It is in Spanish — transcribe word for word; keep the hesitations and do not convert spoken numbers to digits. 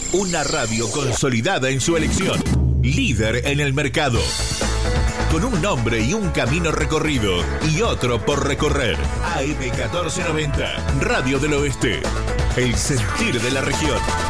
Una radio consolidada en su elección. Líder en el mercado. Con un nombre y un camino recorrido y otro por recorrer. A M catorce noventa, Radio del Oeste. El sentir de la región.